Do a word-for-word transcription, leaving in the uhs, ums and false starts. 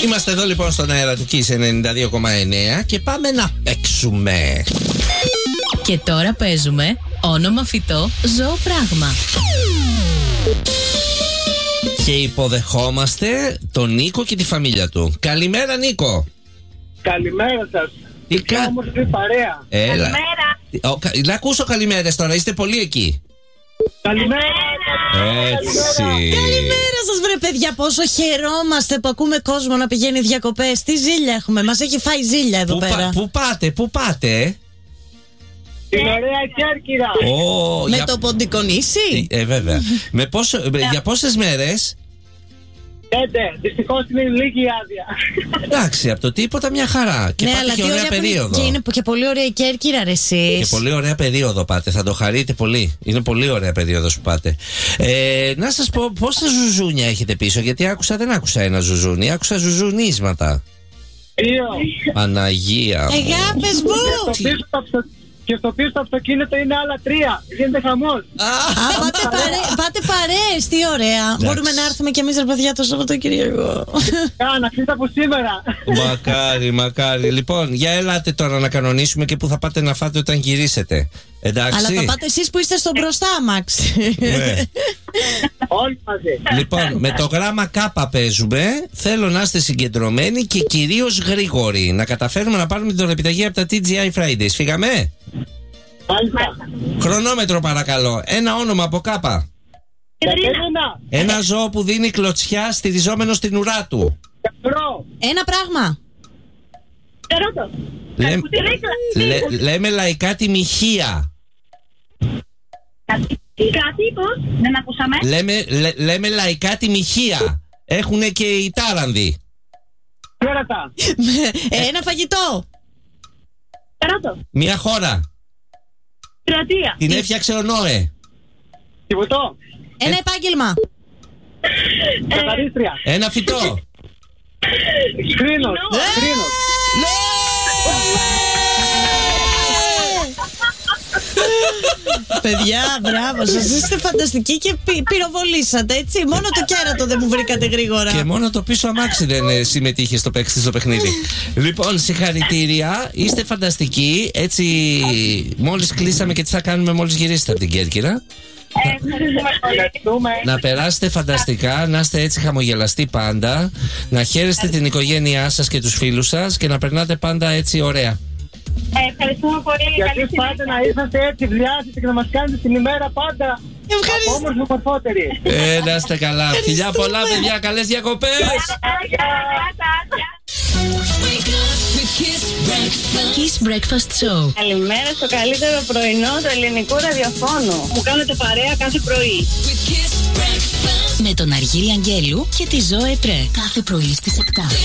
Είμαστε εδώ λοιπόν στον αέρα του Kiss ενενήντα δύο κόμμα εννέα και πάμε να παίξουμε. Και τώρα παίζουμε όνομα φυτό, ζώο, πράγμα. Και υποδεχόμαστε τον Νίκο και τη φαμίλια του. Καλημέρα, Νίκο. Καλημέρα σας. Τι κα... όμορφη παρέα. Έλα. Καλημέρα. Ο, κα... Να ακούσω καλημέρες τώρα, είστε πολύ εκεί. Καλημέρα. Έτσι. Καλημέρα σας βρε παιδιά, πόσο χαιρόμαστε που ακούμε κόσμο να πηγαίνει διακοπές. Τι ζήλια έχουμε, μας έχει φάει ζήλια εδώ Πού, πέρα. πα... Πού πάτε, πού πάτε. Την ωραία Κέρκυρα. Oh, Με για... το Ποντικονήσι. Ε, βέβαια. Με πόσο... για πόσες μέρες. Πέντε. Δυστυχώς είναι λίγη η άδεια. Εντάξει, από το τίποτα μια χαρά. Και Ναι, πάτε αλλά και τι ωραία ωραία περίοδο. που είναι, και είναι και πολύ ωραία η Κέρκυρα ρε εσείς. Και πολύ ωραία περίοδο πάτε, θα το χαρείτε πολύ. Είναι πολύ ωραία περίοδος που πάτε. Ε, να σας πω πόσα ζουζούνια έχετε πίσω, γιατί άκουσα, δεν άκουσα ένα ζουζούνι, άκουσα ζουζουνίσματα. Δύο. Παναγία μου. Αγάπες μου. Το πίσω το αυτο- Και στο πίσω το αυτοκίνητο είναι άλλα τρία. Γίνεται χαμός. Α, πάτε, παρέ, πάτε παρέες, τι ωραία. Μπορούμε να έρθουμε κι εμείς ρε παιδιά το Σαββατοκύριακο. Κάνα, ξύτα από σήμερα. Μακάρι, μακάρι. Λοιπόν, για ελάτε τώρα να κανονίσουμε και που θα πάτε να φάτε όταν γυρίσετε. Εντάξει. Αλλά θα πάτε εσείς που είστε στο μπροστά αμάξι. Ναι. Όλοι μαζί. Λοιπόν, με το γράμμα Κ παίζουμε. Θέλω να είστε συγκεντρωμένοι και κυρίως γρήγοροι. Να καταφέρουμε να πάρουμε την δωρεπιταγή από τα τι τζι άι Fridays. Φύγαμε. Μάλιστα. Χρονόμετρο παρακαλώ. Ένα όνομα από Κ. Κατερίνα. Ένα ζώο που δίνει κλωτσιά στηριζόμενο στην ουρά του. Ευρώ. Ένα πράγμα. Καρότο. Λέ, λέ- λέμε λαϊκά τη μοιχεία. Κάτι, πώς, δεν ακούσαμε. Λέμε, λέ- λέμε λαϊκά τη μοιχεία. Έχουνε και οι τάρανδοι. Κέρατα. Ένα φαγητό. Καρότο. Μια χώρα. Κροατία. Την έφτιαξε ο Νόε. Κιβωτό. Ένα επάγγελμα. Καθαρίστρια. Ένα φυτό. Κρίνος. Κρίνος. Παιδιά, μπράβο σας, είστε φανταστικοί και πυ- πυροβολήσατε, έτσι. Μόνο το κέρατο δεν μου βρήκατε γρήγορα. Και μόνο το πίσω αμάξι δεν ε, συμμετείχε στο παίξι στο παιχνίδι. Λοιπόν, συγχαρητήρια. Είστε φανταστικοί. Έτσι, μόλις κλείσαμε και τι θα κάνουμε μόλις γυρίσετε από την Κέρκυρα. Ευχαριστούμε. Να περάσετε φανταστικά, να είστε έτσι χαμογελαστοί πάντα, να χαίρεστε την οικογένειά σας και τους φίλους σας και να περνάτε πάντα έτσι ωραία. Ευχαριστούμε πολύ. Γιατί Καλή πάτε να είσαστε έτσι βλιάσετε και να μας κάνετε την ημέρα πάντα Ευχαριστώ. όμορφη μορφότερη. Ε, να είστε καλά. Φιλιά πολλά, παιδιά, καλές διακοπές. Kiss Breakfast Show. Καλημέρα στο καλύτερο πρωινό του ελληνικού ραδιοφώνου. Μου κάνετε παρέα κάθε πρωί. Με τον Αργύρι Αγγέλου και τη Ζωέ Πρέ. Κάθε πρωί στις επτά.